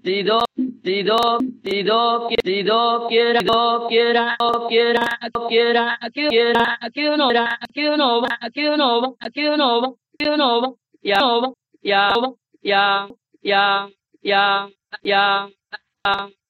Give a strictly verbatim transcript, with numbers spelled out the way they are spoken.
si do, si do, si do, si do quiera, do quiera, do quiera, do quiera, aquí quiera, aquí uno va, aquí uno va, aquí uno va, aquí uno va, aquí uno va, ya va, ya va, ya, ya, ya, ya, ya.